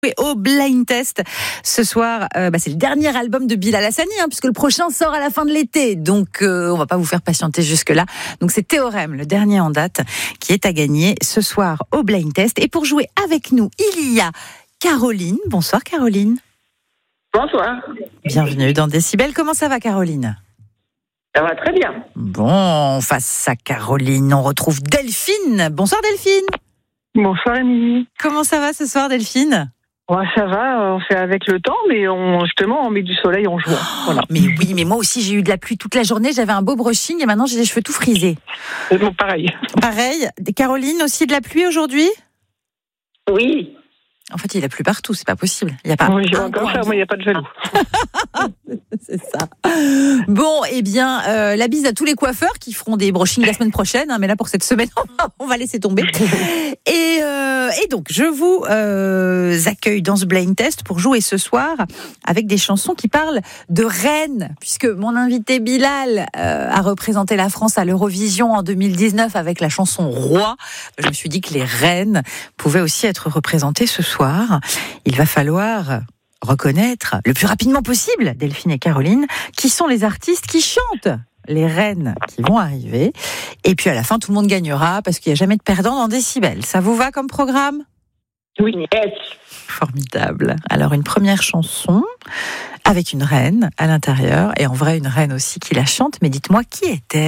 Et au Blind Test ce soir, c'est le dernier album de Bilal Hassani, puisque le prochain sort à la fin de l'été. Donc, on va pas vous faire patienter jusque-là. Donc, c'est Théorème, le dernier en date, qui est à gagner ce soir au Blind Test. Et pour jouer avec nous, il y a Caroline. Bonsoir, Caroline. Bonsoir. Bienvenue dans Décibel. Comment ça va, Caroline ? Ça va très bien. Bon, face à Caroline, on retrouve Delphine. Bonsoir, Delphine. Bonsoir, Émilie. Comment ça va ce soir, Delphine ? Ouais, ça va, on fait avec le temps, mais on met du soleil, on joue. Voilà. Mais oui, mais moi aussi j'ai eu de la pluie toute la journée, j'avais un beau brushing et maintenant j'ai les cheveux tout frisés. Bon, pareil. Pareil, Caroline, aussi de la pluie aujourd'hui ? Oui. En fait, il a plu partout, c'est pas possible. Il y a pas. Oui, encore ça, moi, il n'y a pas de jaloux. C'est ça. Bon, eh bien, la bise à tous les coiffeurs qui feront des brushings la semaine prochaine, mais là pour cette semaine, on va laisser tomber. Et donc, je vous accueille dans ce blind test pour jouer ce soir avec des chansons qui parlent de reines, puisque mon invité Bilal a représenté la France à l'Eurovision en 2019 avec la chanson Roi. Je me suis dit que les reines pouvaient aussi être représentées ce soir. Il va falloir reconnaître le plus rapidement possible, Delphine et Caroline, qui sont les artistes qui chantent les reines qui vont arriver. Et puis à la fin, tout le monde gagnera parce qu'il n'y a jamais de perdant dans Décibel. Ça vous va comme programme ? Oui. Yes. Formidable. Alors une première chanson avec une reine à l'intérieur, et en vrai une reine aussi qui la chante, mais dites-moi, qui est-elle ?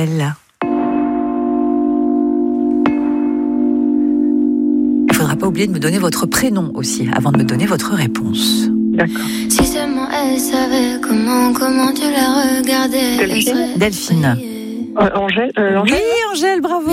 Il ne faudra pas oublier de me donner votre prénom aussi avant de me donner votre réponse. D'accord. Si seulement elle savait comment tu la regardais. Delphine. Delphine. Angèle, Oui, Angèle, bravo.